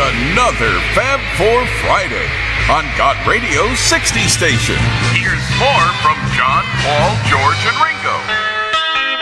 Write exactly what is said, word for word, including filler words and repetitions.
another Fab Four Friday on Got Radio sixty Station. Here's more from John, Paul,